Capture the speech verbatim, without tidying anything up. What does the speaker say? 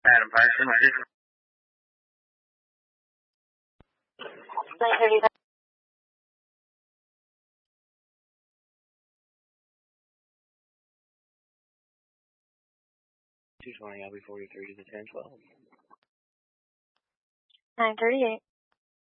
Adam Parson, ready? nine thirty. two twenty, I'll be forty-three to the ten twelve. nine thirty-eight.